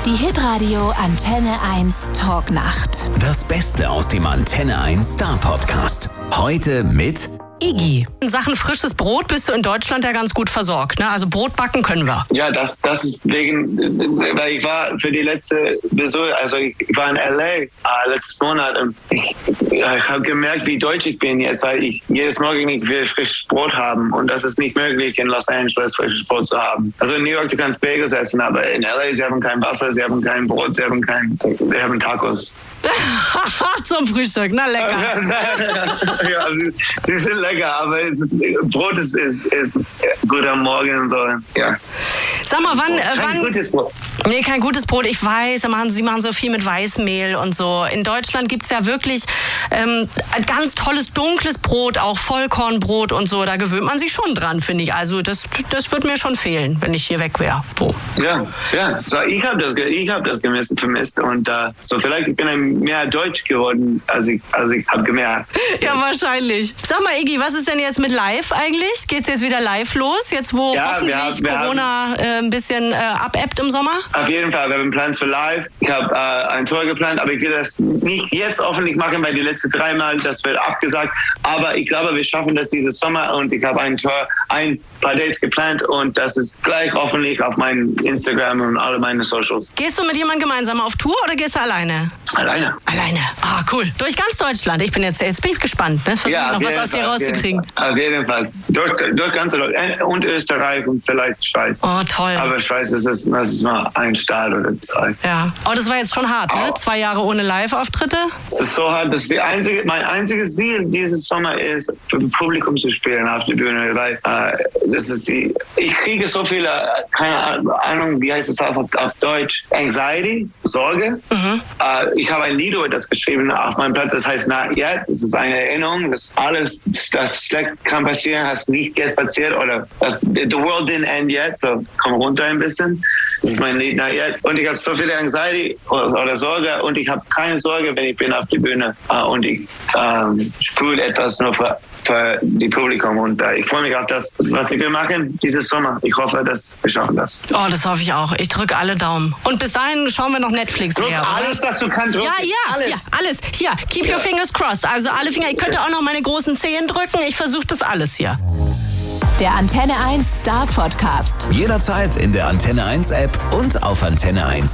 Die Hitradio Antenne 1 Talknacht. Das Beste aus dem Antenne 1 Star Podcast. Heute mit Iggy. In Sachen frisches Brot bist du in Deutschland ja ganz gut versorgt, ne? Also Brot backen können wir. Ja, das ist wegen, weil ich war für die letzte Besuch, also ich war in L.A. Letztes Monat und ich habe gemerkt, wie deutsch ich bin jetzt, weil ich jedes Morgen nicht will frisches Brot haben und das ist nicht möglich in Los Angeles frisches Brot zu haben. Also in New York du kannst Bagels essen, aber in L.A. sie haben kein Wasser, sie haben kein Brot, sie haben Tacos. Zum Frühstück, na lecker. Ja, die sind lecker, aber Brot ist gut am Morgen und so. Ja. Sag mal, wann? Kein gutes Brot. Nee, kein gutes Brot. Ich weiß, sie machen so viel mit Weißmehl und so. In Deutschland gibt's ja wirklich ein ganz tolles dunkles Brot, auch Vollkornbrot und so. Da gewöhnt man sich schon dran, finde ich. Also das wird mir schon fehlen, wenn ich hier weg wäre. So. Ja. So, ich hab das vermisst und so vielleicht ich bin mehr deutsch geworden, als ich habe gemerkt. Ja, wahrscheinlich. Sag mal, Iggy, was ist denn jetzt mit live eigentlich? Geht's jetzt wieder live los? Jetzt, wo hoffentlich Corona ein bisschen abebbt im Sommer? Auf jeden Fall, wir haben Plans für live. Ich habe ein Tour geplant, aber ich will das nicht jetzt öffentlich machen, weil die letzten 3 Mal, das wird abgesagt. Aber ich glaube, wir schaffen das dieses Sommer und ich habe ein paar Dates geplant und das ist gleich öffentlich auf meinem Instagram und alle meine Socials. Gehst du mit jemandem gemeinsam auf Tour oder gehst du alleine? Alleine. Ah, cool. Durch ganz Deutschland. Jetzt bin ich gespannt. Ne? Versuche noch was aus dir rauszukriegen. Auf jeden Fall. Durch ganz Deutschland und Österreich und vielleicht Schweiz. Oh, toll. Aber Schweiz das ist mal ein Staat oder 2. Ja. Aber das war jetzt schon hart, ne? 2 Jahre ohne Live-Auftritte. Das ist so hart. Das ist mein einziges Ziel dieses Sommer ist, für das Publikum zu spielen auf der Bühne, weil ich kriege so viele, keine Ahnung, wie heißt das auf Deutsch, Anxiety, Sorge. Mhm. Ich habe ein Lied über das geschrieben auf meinem Blatt, das heißt Not Yet. Das ist eine Erinnerung, dass alles, das schlecht kann passieren, hast nicht jetzt passiert oder the world didn't end yet, so komm runter ein bisschen. Das ist mein Lied Not Yet. Und ich habe so viele Anxiety oder Sorge und ich habe keine Sorge, wenn ich bin auf der Bühne und ich spüre etwas nur für die Publikum und ich freue mich auf das, was ich will machen dieses Sommer. Ich hoffe, dass wir schaffen das. Oh, das hoffe ich auch. Ich drücke alle Daumen. Und bis dahin schauen wir noch Netflix leer. Alles, was du kannst drücken. Ja, alles. Hier, keep your fingers crossed. Also alle Finger. Ich könnte auch noch meine großen Zehen drücken. Ich versuche das alles hier. Der Antenne 1 Star Podcast. jederzeit in der Antenne 1 App und auf antenne1.de.